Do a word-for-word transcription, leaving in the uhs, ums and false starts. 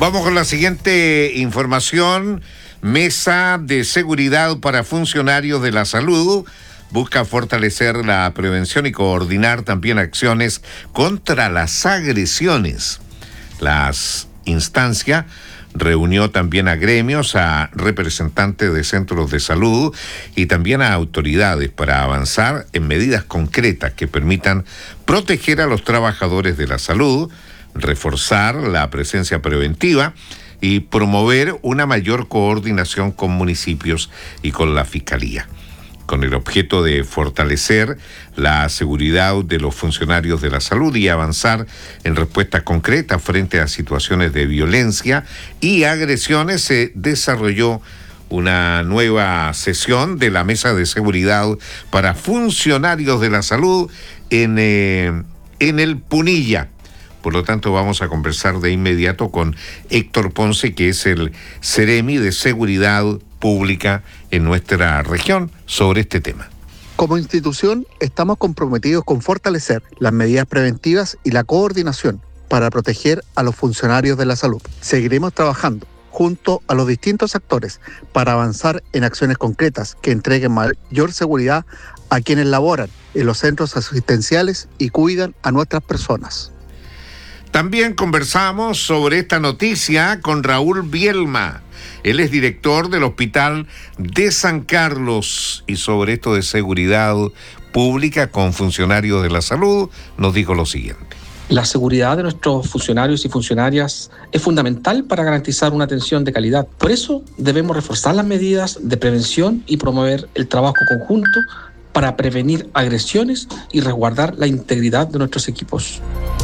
Vamos con la siguiente información. Mesa de seguridad para funcionarios de la salud busca fortalecer la prevención y coordinar también acciones contra las agresiones. Las instancias reunió también a gremios, a representantes de centros de salud y también a autoridades para avanzar en medidas concretas que permitan proteger a los trabajadores de la salud, reforzar la presencia preventiva y promover una mayor coordinación con municipios y con la Fiscalía, con el objeto de fortalecer la seguridad de los funcionarios de la salud y avanzar en respuestas concretas frente a situaciones de violencia y agresiones. Se desarrolló una nueva sesión de la Mesa de Seguridad para Funcionarios de la Salud en, eh, en el Punilla. Por lo tanto, vamos a conversar de inmediato con Héctor Ponce, que es el Seremi de Seguridad Pública en nuestra región, sobre este tema. Como institución, estamos comprometidos con fortalecer las medidas preventivas y la coordinación para proteger a los funcionarios de la salud. Seguiremos trabajando junto a los distintos actores para avanzar en acciones concretas que entreguen mayor seguridad a quienes laboran en los centros asistenciales y cuidan a nuestras personas. También conversamos sobre esta noticia con Raúl Bielma. Él es director del Hospital de San Carlos y sobre esto de seguridad pública con funcionarios de la salud nos dijo lo siguiente. La seguridad de nuestros funcionarios y funcionarias es fundamental para garantizar una atención de calidad. Por eso debemos reforzar las medidas de prevención y promover el trabajo conjunto para prevenir agresiones y resguardar la integridad de nuestros equipos.